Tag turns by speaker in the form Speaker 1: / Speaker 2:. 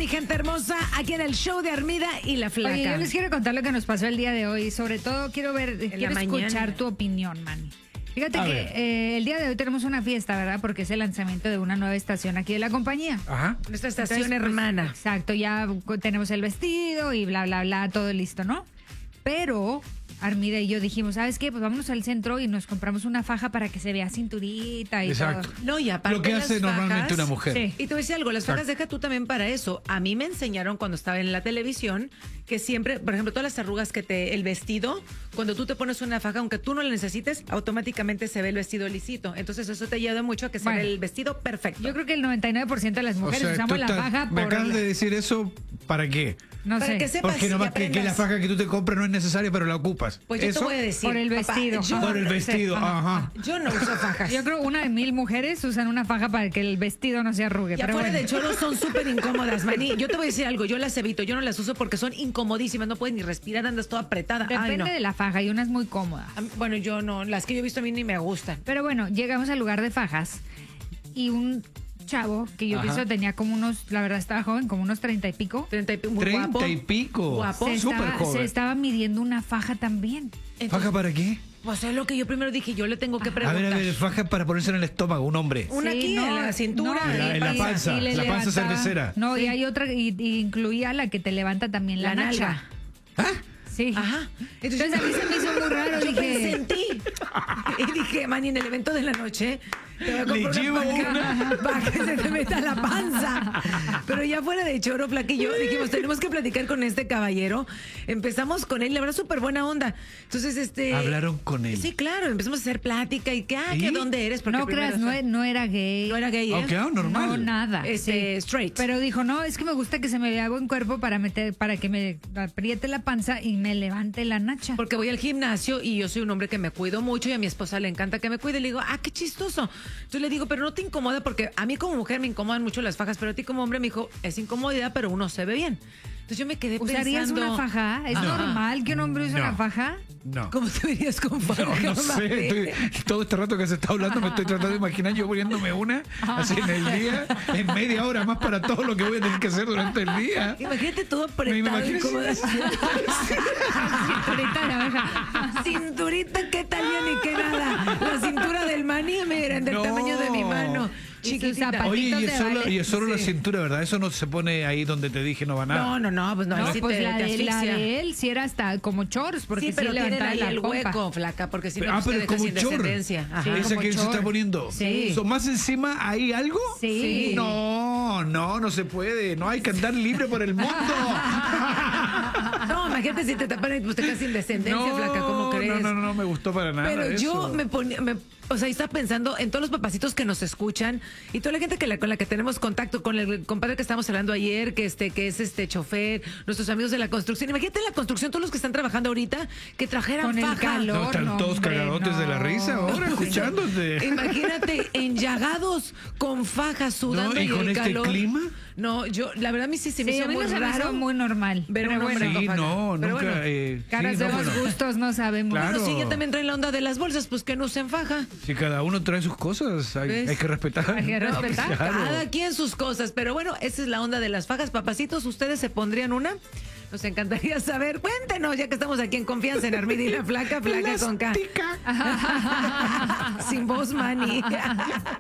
Speaker 1: mi gente hermosa, aquí en el show de Armida y la Flaca.
Speaker 2: Oye, yo les quiero contar lo que nos pasó el día de hoy. Sobre todo quiero
Speaker 1: la
Speaker 2: escuchar
Speaker 1: mañana.
Speaker 2: tu opinión, Manny. Fíjate
Speaker 3: A
Speaker 2: que el día de hoy tenemos una fiesta, ¿verdad? Porque es el lanzamiento de una nueva estación aquí de la compañía.
Speaker 3: Ajá.
Speaker 1: Nuestra estación
Speaker 2: Entonces, pues,
Speaker 1: hermana.
Speaker 2: Exacto, ya tenemos el vestido y bla, bla, bla, todo listo, ¿no? Pero Armida y yo dijimos, ¿sabes qué? Pues vámonos al centro y nos compramos una faja para que se vea cinturita y
Speaker 3: Exacto.
Speaker 2: todo.
Speaker 1: No, y aparte
Speaker 3: Lo que
Speaker 1: las
Speaker 3: hace normalmente
Speaker 1: fajas-
Speaker 3: una mujer.
Speaker 2: Sí.
Speaker 1: Y te voy a decir algo, las fajas deja tú también para eso. A mí me enseñaron cuando estaba en la televisión que siempre, por ejemplo, todas las arrugas el vestido, cuando tú te pones una faja, aunque tú no la necesites, automáticamente se ve el vestido lisito. Entonces eso te ayuda mucho a que se
Speaker 2: Bueno.
Speaker 1: vea el vestido perfecto.
Speaker 2: Yo creo que el 99% de las mujeres
Speaker 3: tú
Speaker 2: usamos la
Speaker 3: estás-
Speaker 2: faja
Speaker 3: me
Speaker 2: por...
Speaker 3: acabas de decir eso, ¿para qué?
Speaker 2: No
Speaker 1: Para
Speaker 2: sé.
Speaker 1: que sepas
Speaker 3: Porque
Speaker 1: y
Speaker 3: nomás que la
Speaker 1: aprendas.
Speaker 3: faja que tú te compras no es necesaria, pero la ocupas.
Speaker 1: Pues yo
Speaker 3: ¿Eso?
Speaker 1: te voy a decir.
Speaker 2: Por el
Speaker 1: papá,
Speaker 2: vestido.
Speaker 1: yo,
Speaker 3: Por el vestido,
Speaker 2: Sí,
Speaker 3: ajá.
Speaker 1: yo no uso fajas.
Speaker 2: Yo creo una de 1000 mujeres usan una faja para que el vestido no se arrugue.
Speaker 1: Y
Speaker 2: Pero
Speaker 1: afuera
Speaker 2: bueno.
Speaker 1: de chorro son súper incómodas, Maní. Yo te voy a decir algo, yo las evito, yo no las uso porque son incomodísimas, no puedes ni respirar, andas toda apretada. Ay,
Speaker 2: Depende
Speaker 1: no.
Speaker 2: de la faja y una es muy cómoda.
Speaker 1: Bueno, yo no, las que yo he visto a mí ni me gustan.
Speaker 2: Pero bueno, llegamos al lugar de fajas y un chavo que yo
Speaker 3: Ajá.
Speaker 2: pienso tenía como unos, la verdad estaba joven, como unos 30 y pico.
Speaker 1: 30 muy
Speaker 3: 30
Speaker 1: guapo.
Speaker 3: y pico.
Speaker 1: Guapo.
Speaker 3: Súper
Speaker 2: se
Speaker 3: joven.
Speaker 2: estaba midiendo una faja también.
Speaker 1: Entonces,
Speaker 3: ¿Faja para qué?
Speaker 1: pues es lo que yo primero dije, yo le tengo que
Speaker 3: A
Speaker 1: preguntar.
Speaker 3: ver, faja para ponerse en el estómago, un hombre.
Speaker 1: Una aquí en la cintura.
Speaker 2: no,
Speaker 3: En la
Speaker 2: y-
Speaker 3: panza,
Speaker 2: y le
Speaker 3: la panza
Speaker 2: levantaba-
Speaker 3: cervecera.
Speaker 2: No, y hay otra, y incluía la que te levanta también la,
Speaker 1: La
Speaker 2: nacha.
Speaker 1: nalga.
Speaker 3: ¿Ah?
Speaker 2: Sí.
Speaker 1: Ajá.
Speaker 2: Entonces a mí se me hizo muy raro,
Speaker 1: Yo pensé
Speaker 2: dije...
Speaker 1: en ti. Y dije, Manny, en el evento de la noche te voy a
Speaker 3: Le
Speaker 1: comprar
Speaker 3: llevo
Speaker 1: faja para que se te meta la panza. Pero ya fuera de choro, Flaca y yo dijimos, tenemos que platicar con este caballero. Empezamos con él, la verdad, súper buena onda. Entonces,
Speaker 3: Hablaron con él.
Speaker 1: Sí, claro, empezamos a hacer plática y que,
Speaker 3: ¿Y?
Speaker 1: que ¿dónde eres? Porque
Speaker 2: No
Speaker 1: primero
Speaker 2: creas, no era gay.
Speaker 1: no era gay, ¿eh?
Speaker 3: Ok, normal.
Speaker 2: No, nada.
Speaker 1: Straight.
Speaker 2: Pero dijo, no, es que me gusta que se me vea buen cuerpo para que me apriete la panza y me levante la nacha.
Speaker 1: Porque voy al gimnasio y yo soy un hombre que me cuido mucho y a mi esposa le encanta que me cuide. Le digo, qué chistoso. Entonces le digo, pero no te incomoda porque a mí como mujer me incomodan mucho las fajas, pero a ti como hombre me dijo, es incomodidad, pero uno se ve bien. Entonces yo me quedé
Speaker 2: ¿Usarías
Speaker 1: pensando.
Speaker 2: una faja? ¿Es
Speaker 1: Ajá.
Speaker 2: normal que un hombre use
Speaker 3: No.
Speaker 2: una faja?
Speaker 3: No.
Speaker 1: ¿Cómo te verías con faja?
Speaker 3: No sé,
Speaker 1: Mate?
Speaker 3: todo este rato que se está hablando me estoy tratando de imaginar yo poniéndome una así en el día, en media hora más para todo lo que voy a tener que hacer durante el día.
Speaker 1: Imagínate todo
Speaker 3: Me
Speaker 1: apretado y
Speaker 3: imagino-
Speaker 1: como
Speaker 2: Cinturita de abeja.
Speaker 1: cinturita, qué tal ni qué nada. La cintura del maní, miren, del
Speaker 3: No.
Speaker 1: tamaño de mi mano.
Speaker 2: Y sus
Speaker 1: Chiquitita.
Speaker 2: zapatos.
Speaker 3: Oye, y
Speaker 2: Patitos
Speaker 3: es
Speaker 2: de
Speaker 3: solo,
Speaker 2: baile.
Speaker 3: y es solo la
Speaker 1: Sí.
Speaker 3: cintura, ¿verdad? Eso no se pone ahí donde te dije no va nada.
Speaker 1: No, pues no,
Speaker 2: No,
Speaker 1: ahí sí
Speaker 2: pues
Speaker 1: te
Speaker 2: la de
Speaker 1: asfixia.
Speaker 2: él sí era hasta como shorts, porque
Speaker 1: Sí, pero
Speaker 2: sí
Speaker 1: tienen
Speaker 2: levantaba
Speaker 1: ahí
Speaker 2: la
Speaker 1: el
Speaker 2: pompa.
Speaker 1: hueco, Flaca, porque si no
Speaker 3: Pero
Speaker 1: pues, te
Speaker 3: es
Speaker 1: deja
Speaker 3: como
Speaker 1: sin
Speaker 3: un chor.
Speaker 1: descendencia. Ajá.
Speaker 2: Sí.
Speaker 3: Esa
Speaker 2: como
Speaker 3: que él se
Speaker 2: chor.
Speaker 3: está poniendo.
Speaker 2: Sí.
Speaker 3: ¿Más encima hay algo?
Speaker 2: Sí.
Speaker 3: No se puede. No hay que andar libre por el mundo.
Speaker 1: No, imagínate si te tapan y pues te quedas sin descendencia, Flaca, ¿cómo crees?
Speaker 3: No me gustó para nada.
Speaker 1: Pero yo
Speaker 3: eso.
Speaker 1: me ponía, o sea, estaba pensando en todos los papacitos que nos escuchan y toda la gente con la que tenemos contacto, con el compadre que estábamos hablando ayer, que es chofer, nuestros amigos de la construcción. Imagínate en la construcción, todos los que están trabajando ahorita, que trajeran
Speaker 2: Con el
Speaker 1: faja.
Speaker 2: calor.
Speaker 3: No, están
Speaker 2: No,
Speaker 3: todos
Speaker 2: hombre,
Speaker 3: cagadotes de la
Speaker 2: no.
Speaker 3: risa ahora, escuchándote.
Speaker 1: Imagínate, enllagados, con fajas, sudando
Speaker 3: No, ¿y
Speaker 1: en
Speaker 3: con
Speaker 1: el
Speaker 3: este
Speaker 1: calor.
Speaker 3: clima?
Speaker 1: No, la verdad a mí sí se me
Speaker 2: Sí,
Speaker 1: hizo
Speaker 2: a mí
Speaker 1: muy
Speaker 2: no se me hizo
Speaker 1: raro
Speaker 2: muy normal.
Speaker 1: ver a
Speaker 2: Pero
Speaker 1: un hombre
Speaker 2: bueno,
Speaker 1: con
Speaker 3: Sí,
Speaker 1: faja.
Speaker 3: no,
Speaker 1: Pero
Speaker 3: nunca.
Speaker 1: bueno.
Speaker 2: caras
Speaker 3: sí,
Speaker 2: de
Speaker 3: no,
Speaker 2: los
Speaker 3: bueno.
Speaker 2: gustos no sabemos.
Speaker 3: Claro.
Speaker 1: Bueno, sí, ya también traen la onda de las bolsas, pues que no usen faja.
Speaker 3: Si cada uno trae sus cosas,
Speaker 1: ¿Ves?
Speaker 3: hay que respetar.
Speaker 2: Hay que
Speaker 1: No, pues,
Speaker 2: respetar.
Speaker 3: claro.
Speaker 1: Cada quien sus cosas, pero bueno, esa es la onda de las fajas. Papacitos, ¿ustedes se pondrían una? Nos encantaría saber. Cuéntenos, ya que estamos aquí en confianza en Armida y la Flaca con K.
Speaker 3: Elástica.
Speaker 1: Sin voz, Manny.